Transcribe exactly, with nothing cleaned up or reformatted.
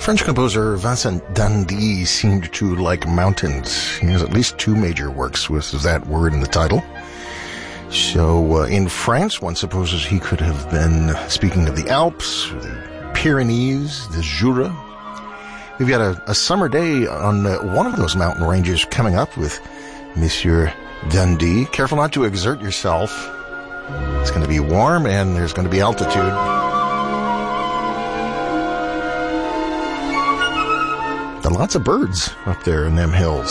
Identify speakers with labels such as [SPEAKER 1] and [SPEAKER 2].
[SPEAKER 1] French composer Vincent Dundee seemed to like mountains. He has at least two major works with that word in the title. So uh, in France, one supposes he could have been speaking of the Alps, the Pyrenees, the Jura. We've got a, a summer day on uh, one of those mountain ranges coming up with Monsieur Dundee. Careful not to exert yourself. It's going to be warm and there's going to be altitude. Got lots of birds up there in them hills.